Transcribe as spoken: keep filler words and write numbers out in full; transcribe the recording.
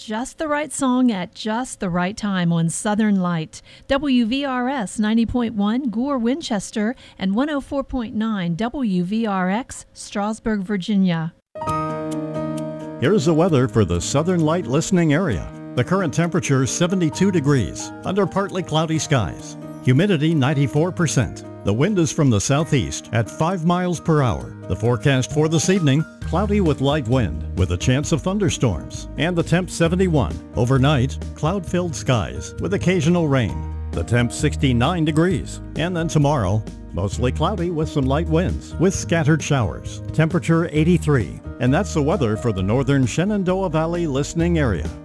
Just the right song at just the right time on Southern Light. W V R S ninety point one Gore, Winchester, and one oh four point nine W V R X, Strasburg, Virginia. Here's the weather for the Southern Light listening area. The current temperature is seventy-two degrees under partly cloudy skies. Humidity ninety-four percent. The wind is from the southeast at five miles per hour. The forecast for this evening, cloudy with light wind with a chance of thunderstorms. And the temp seventy-one. Overnight, cloud-filled skies with occasional rain. The temp sixty-nine degrees. And then tomorrow, mostly cloudy with some light winds with scattered showers. Temperature eighty-three. And that's the weather for the northern Shenandoah Valley listening area.